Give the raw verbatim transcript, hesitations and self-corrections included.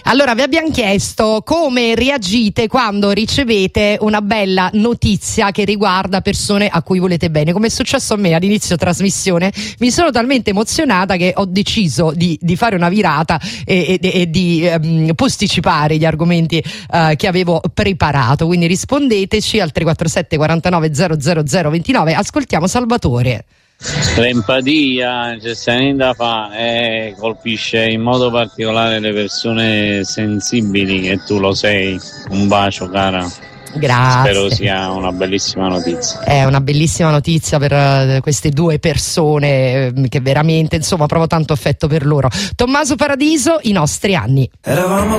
Allora, vi abbiamo chiesto come reagite quando ricevete una bella notizia che riguarda persone a cui volete bene. Come è successo a me all'inizio trasmissione, mi sono talmente emozionata che ho deciso di, di fare una virata e, e, e di um, posticipare gli argomenti uh, che avevo preparato. Quindi rispondeteci al tre quattro sette quarantanove zero zero zero ventinove. Ascoltiamo Salvatore. L'empatia c'è niente da fare, eh, colpisce in modo particolare le persone sensibili, e tu lo sei. Un bacio, cara. Grazie. Spero sia una bellissima notizia. È una bellissima notizia per uh, queste due persone uh, che veramente, insomma, provo tanto affetto per loro. Tommaso Paradiso, I nostri anni. Eravamo